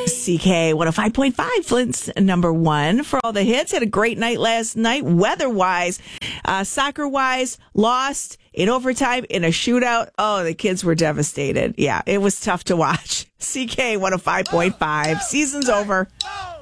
CK 105.5, Flint's number one for all the hits. Had a great night last night, weather-wise. Soccer-wise, lost in overtime in a shootout. Oh, the kids were devastated. Yeah, it was tough to watch. CK 105.5. Season's over.